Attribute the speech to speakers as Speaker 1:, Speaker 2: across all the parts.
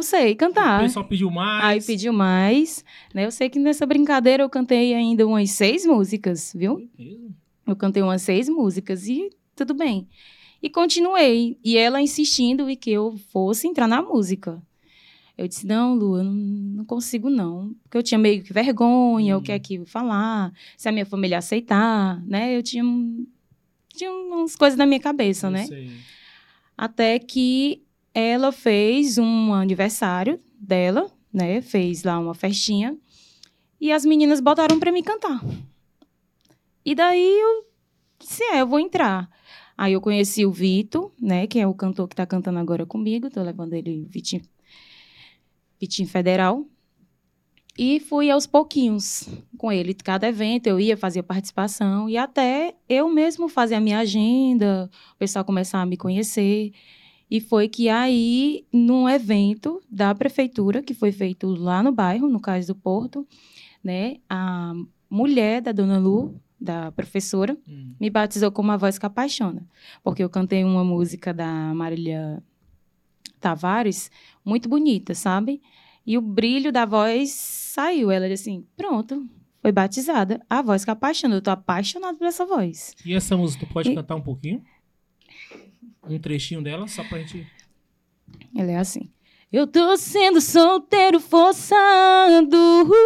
Speaker 1: sei
Speaker 2: O
Speaker 1: cantar.
Speaker 2: pessoal pediu
Speaker 1: Aí
Speaker 2: mais.
Speaker 1: pediu mais, né? Eu sei que nessa brincadeira eu cantei ainda umas 6 músicas, viu?
Speaker 2: Foi mesmo?
Speaker 1: Eu cantei umas 6 músicas e tudo bem. E continuei. E ela insistindo em que eu fosse entrar na música. Eu disse, não, Lu, eu não consigo não. Porque eu tinha meio que vergonha, o que é que eu ia falar, se a minha família aceitar, né? Eu tinha umas coisas na minha cabeça,
Speaker 2: Eu
Speaker 1: né?
Speaker 2: sei.
Speaker 1: Até que ela fez um aniversário dela, né? Fez lá uma festinha. E as meninas botaram para mim cantar. E daí eu disse, eu vou entrar. Aí eu conheci o Vitor, né? Que é o cantor que está cantando agora comigo. Estou levando ele, Vitinho Federal. E fui aos pouquinhos com ele. Cada evento eu ia, fazia participação. E até eu mesmo fazia a minha agenda, o pessoal começar a me conhecer. E foi que aí, num evento da prefeitura, que foi feito lá no bairro, no Cais do Porto, né, a mulher da Dona Lu, da professora, me batizou como A Voz que Apaixona. Porque eu cantei uma música da Marília Tavares, muito bonita, sabe? E o brilho da voz saiu. Ela disse assim, pronto, foi batizada. A Voz que Apaixona. Eu estou apaixonada por essa voz.
Speaker 2: E essa música, tu pode
Speaker 1: E-
Speaker 2: cantar um pouquinho? Um trechinho dela, só pra gente...
Speaker 1: Ela é assim. Eu tô sendo solteiro forçado.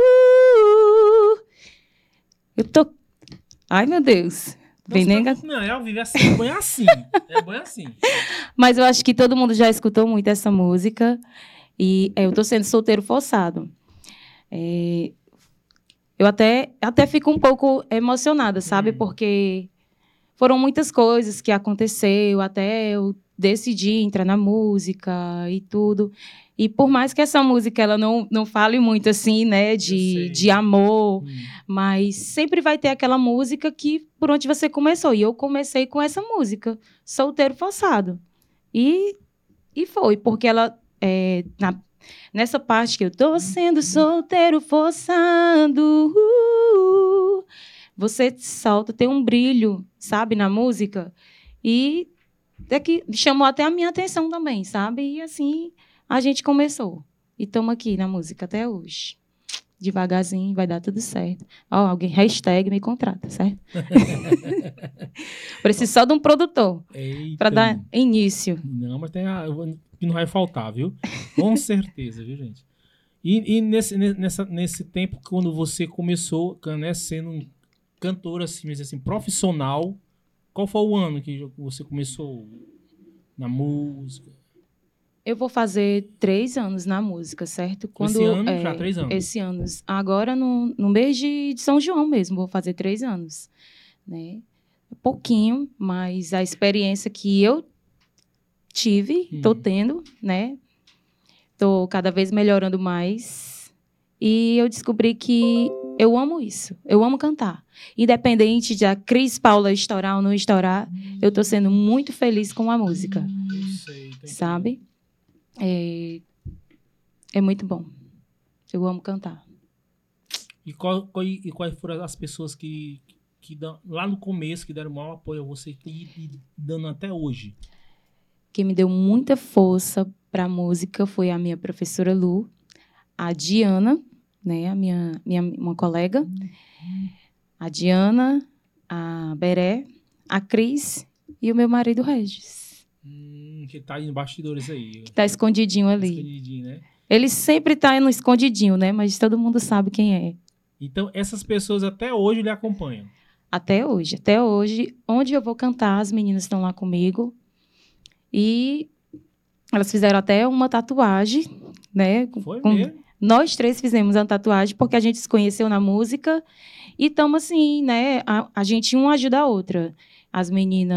Speaker 1: Eu tô... Ai, meu Deus.
Speaker 2: Não
Speaker 1: Bem
Speaker 2: se
Speaker 1: nega...
Speaker 2: preocupe, não. É ao vivo, é assim. É bem assim. É bem assim.
Speaker 1: Mas eu acho que todo mundo já escutou muito essa música. E eu tô sendo solteiro forçado. Eu até fico um pouco emocionada, sabe? Porque foram muitas coisas que aconteceu até eu decidir entrar na música e tudo. E por mais que essa música ela não fale muito assim, né,
Speaker 2: sei.
Speaker 1: de amor, mas sempre vai ter aquela música que por onde você começou. E eu comecei com essa música, Solteiro Forçado. E foi, porque ela nessa parte que eu tô sendo solteiro forçado, você solta, tem um brilho, sabe, na música. E é que chamou até a minha atenção também, sabe? E assim a gente começou. E estamos aqui na música até hoje. Devagarzinho, vai dar tudo certo. Alguém, hashtag me contrata, certo? Preciso só de um produtor para
Speaker 2: Eita.
Speaker 1: dar início.
Speaker 2: Não, mas que não vai faltar, viu? Com certeza, viu, gente? E nesse tempo, quando você começou, né, sendo um cantor, assim, mas assim, profissional, qual foi o ano que você começou na música?
Speaker 1: Eu vou fazer 3 anos na música, certo?
Speaker 2: Esse ano, já 3 anos.
Speaker 1: Esse ano. Agora, no mês de São João mesmo, vou fazer 3 anos. Né? Pouquinho, mas a experiência que eu tive, estou tendo, né? Estou cada vez melhorando mais. E eu descobri que eu amo isso. Eu amo cantar. Independente de a Cris Paula estourar ou não estourar, eu estou sendo muito feliz com a música.
Speaker 2: Eu sei, tô
Speaker 1: sabe? É muito bom. Eu amo cantar.
Speaker 2: E quais foram as pessoas que lá no começo, que deram maior apoio a você e dando até hoje?
Speaker 1: Quem me deu muita força para a música foi a minha professora Lu, a Diana, né, uma colega, a Diana, a Beré, a Cris e o meu marido Regis.
Speaker 2: Que tá em bastidores aí.
Speaker 1: Que tá escondidinho ali.
Speaker 2: Escondidinho, né?
Speaker 1: Ele sempre tá no escondidinho, né? Mas todo mundo sabe quem é.
Speaker 2: Então, essas pessoas até hoje lhe acompanham?
Speaker 1: Até hoje. Até hoje, onde eu vou cantar, as meninas estão lá comigo. E elas fizeram até uma tatuagem, né?
Speaker 2: Foi mesmo?
Speaker 1: Nós 3 fizemos uma tatuagem porque a gente se conheceu na música. E estamos assim, né? A gente uma ajuda a outra. As meninas